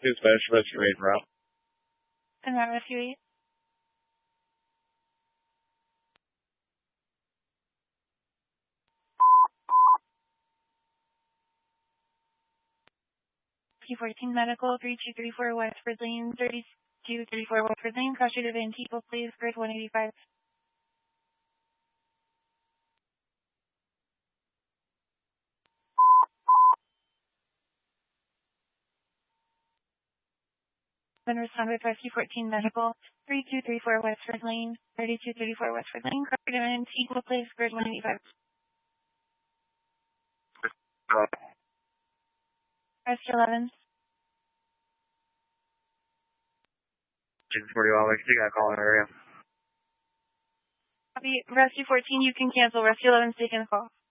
Dispatch, rescue 8 route. And that rescue 8. P14 Medical, 3234 Westford Lane, 3234 Westford Lane, cross street of Antico, please, grid 185. Then responded to Rescue 14 Medical, 3234 Westford Lane, 3234 Westford Lane, cross street of Antico, please, grid 185. Rescue 11. 41, you got a call in the area. Copy. Rescue 14, you can cancel. Rescue 11's taking the call.